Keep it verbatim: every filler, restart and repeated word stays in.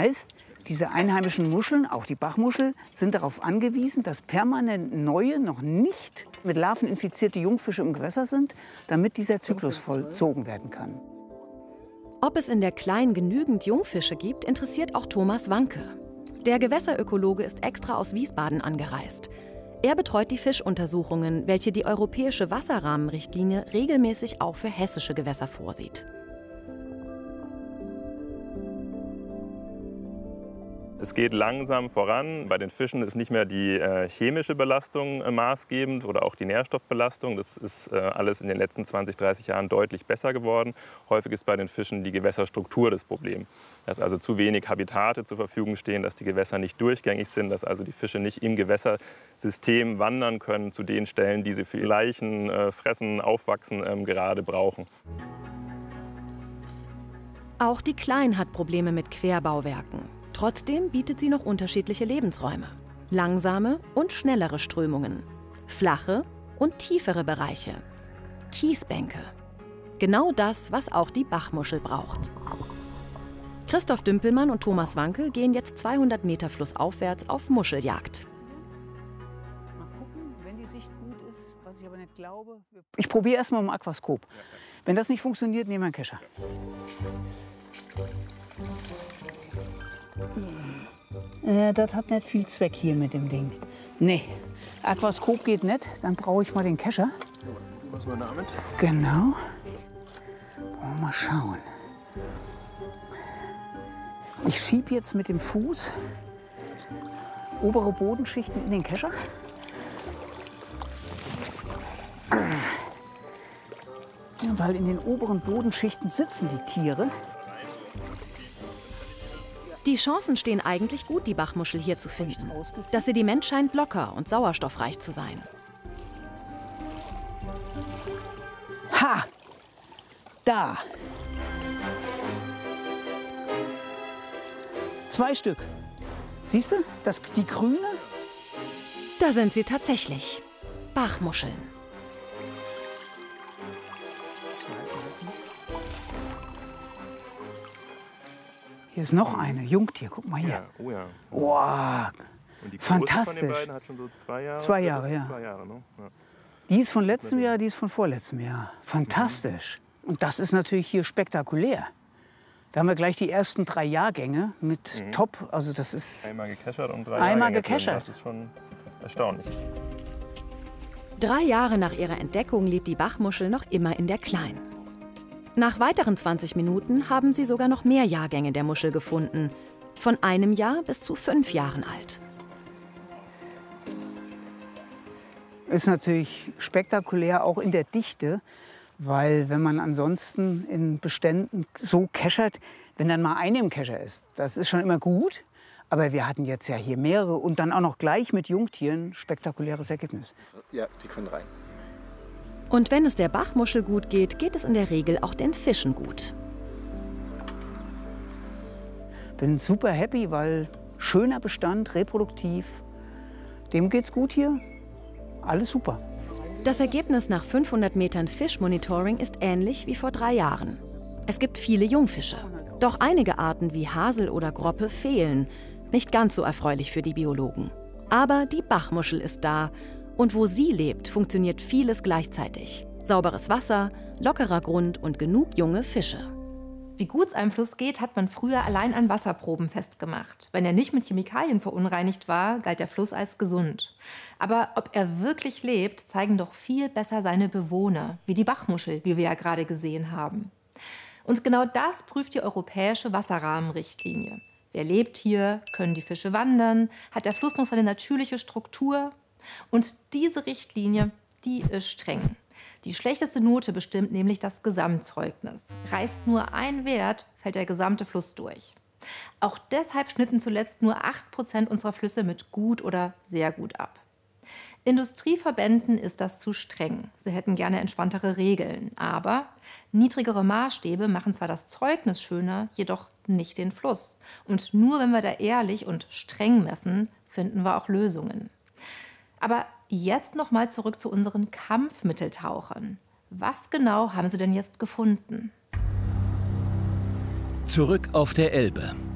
heißt, diese einheimischen Muscheln, auch die Bachmuschel, sind darauf angewiesen, dass permanent neue, noch nicht mit Larven infizierte Jungfische im Gewässer sind, damit dieser Zyklus vollzogen werden kann. Ob es in der Klein genügend Jungfische gibt, interessiert auch Thomas Wanke. Der Gewässerökologe ist extra aus Wiesbaden angereist. Er betreut die Fischuntersuchungen, welche die europäische Wasserrahmenrichtlinie regelmäßig auch für hessische Gewässer vorsieht. Es geht langsam voran. Bei den Fischen ist nicht mehr die äh, chemische Belastung äh, maßgebend oder auch die Nährstoffbelastung. Das ist äh, alles in den letzten zwanzig, dreißig Jahren deutlich besser geworden. Häufig ist bei den Fischen die Gewässerstruktur das Problem. Dass also zu wenig Habitate zur Verfügung stehen, dass die Gewässer nicht durchgängig sind, dass also die Fische nicht im Gewässersystem wandern können zu den Stellen, die sie für ihr Laichen, äh, Fressen, Aufwachsen ähm, gerade brauchen. Auch die Klein hat Probleme mit Querbauwerken. Trotzdem bietet sie noch unterschiedliche Lebensräume. Langsame und schnellere Strömungen, flache und tiefere Bereiche, Kiesbänke. Genau das, was auch die Bachmuschel braucht. Christoph Dümpelmann und Thomas Wanke gehen jetzt zweihundert Meter flussaufwärts auf Muscheljagd. Mal gucken, wenn die Sicht gut ist, was ich aber nicht glaube. Ich probiere erst mal mit dem Aquaskop. Wenn das nicht funktioniert, nehmen wir einen Kescher. Äh, das hat nicht viel Zweck hier mit dem Ding. Nee, Aquaskop geht nicht, dann brauche ich mal den Kescher. Was wir damit? Genau. Wollen wir mal schauen. Ich schiebe jetzt mit dem Fuß obere Bodenschichten in den Kescher. Ja, weil in den oberen Bodenschichten sitzen die Tiere. Die Chancen stehen eigentlich gut, die Bachmuschel hier zu finden. Das Sediment scheint locker und sauerstoffreich zu sein. Ha! Da! Zwei Stück. Siehst du, das, die grüne? Da sind sie tatsächlich. Bachmuscheln. Hier ist noch eine, Jungtier, guck mal hier. Ja, oh ja. Wow, Und die fantastisch. Von den beiden hat schon so zwei Jahre. Zwei Jahre, ja. Zwei Jahre, ne? Ja. Die ist von letztem Jahr, die ist von vorletztem Jahr. Fantastisch. Und das ist natürlich hier spektakulär. Da haben wir gleich die ersten drei Jahrgänge mit mhm. Top. Also das ist einmal gekeschert und drei einmal Jahrgänge gekeschert. drin. Das ist schon erstaunlich. Drei Jahre nach ihrer Entdeckung lebt die Bachmuschel noch immer in der Klein. Nach weiteren zwanzig Minuten haben sie sogar noch mehr Jahrgänge der Muschel gefunden. Von einem Jahr bis zu fünf Jahren alt. Ist natürlich spektakulär, auch in der Dichte. Weil wenn man ansonsten in Beständen so keschert, wenn dann mal eine im Kescher ist, das ist schon immer gut. Aber wir hatten jetzt ja hier mehrere und dann auch noch gleich mit Jungtieren, spektakuläres Ergebnis. Ja, die können rein. Und wenn es der Bachmuschel gut geht, geht es in der Regel auch den Fischen gut. Bin super happy, weil schöner Bestand, reproduktiv. Dem geht's gut hier. Alles super. Das Ergebnis nach fünfhundert Metern Fischmonitoring ist ähnlich wie vor drei Jahren. Es gibt viele Jungfische. Doch einige Arten wie Hasel oder Groppe fehlen. Nicht ganz so erfreulich für die Biologen. Aber die Bachmuschel ist da. Und wo sie lebt, funktioniert vieles gleichzeitig. Sauberes Wasser, lockerer Grund und genug junge Fische. Wie gut es einem Fluss geht, hat man früher allein an Wasserproben festgemacht. Wenn er nicht mit Chemikalien verunreinigt war, galt der Fluss als gesund. Aber ob er wirklich lebt, zeigen doch viel besser seine Bewohner, wie die Bachmuschel, wie wir ja gerade gesehen haben. Und genau das prüft die europäische Wasserrahmenrichtlinie. Wer lebt hier? Können die Fische wandern? Hat der Fluss noch seine natürliche Struktur? Und diese Richtlinie, die ist streng. Die schlechteste Note bestimmt nämlich das Gesamtzeugnis. Reißt nur ein Wert, fällt der gesamte Fluss durch. Auch deshalb schnitten zuletzt nur acht Prozent unserer Flüsse mit gut oder sehr gut ab. Industrieverbänden ist das zu streng. Sie hätten gerne entspanntere Regeln. Aber niedrigere Maßstäbe machen zwar das Zeugnis schöner, jedoch nicht den Fluss. Und nur wenn wir da ehrlich und streng messen, finden wir auch Lösungen. Aber jetzt noch mal zurück zu unseren Kampfmitteltauchern. Was genau haben sie denn jetzt gefunden? Zurück auf der Elbe.